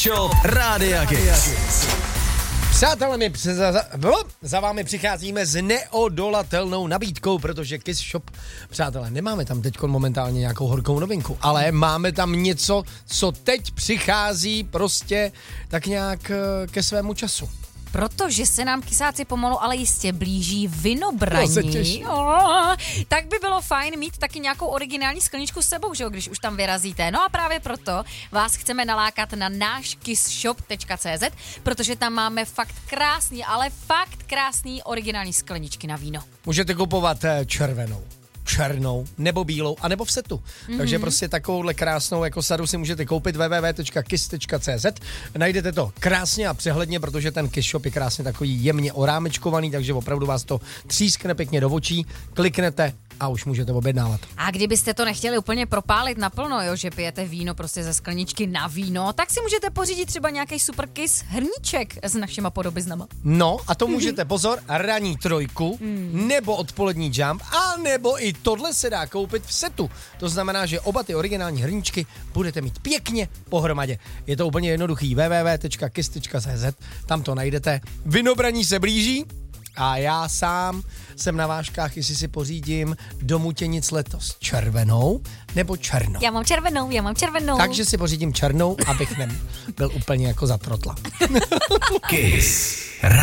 Show Rádia Kiss. Přátelé, my za vámi přicházíme s neodolatelnou nabídkou, protože Kiss Shop, přátelé, nemáme tam teď momentálně nějakou horkou novinku, ale máme tam něco, co teď přichází prostě tak nějak ke svému času. Protože se nám kysáci pomalu, ale jistě blíží vinobraní. To se těším. Tak by bylo fajn mít taky nějakou originální skleničku s sebou, že jo, když už tam vyrazíte. No a právě proto vás chceme nalákat na náš kissshop.cz, protože tam máme fakt krásný, ale fakt krásný originální skleničky na víno. Můžete kupovat černou nebo bílou, anebo v setu. Takže prostě takovouhle krásnou jako sadu si můžete koupit www.kiss.cz. Najdete to krásně a přehledně, protože ten Kiss Shop je krásně takový jemně orámečkovaný, takže opravdu vás to třískne pěkně do očí, kliknete a už můžete objednávat. A kdybyste to nechtěli úplně propálit naplno, jo, že pijete víno prostě ze skleničky na víno, tak si můžete pořídit třeba nějaký super Kiss hrníček s našima podobiznama. No a to můžete, pozor, ranní trojku, nebo odpolední jump, a nebo i tohle se dá koupit v setu. To znamená, že oba ty originální hrníčky budete mít pěkně pohromadě. Je to úplně jednoduchý, www.kiss.cz, tam to najdete. Vinobraní se blíží a já sám jsem na vážkách, jestli si pořídím do Mutěnic letos červenou nebo černou. Já mám červenou. Takže si pořídím černou, abych nebyl úplně jako zatrotla. Kiss.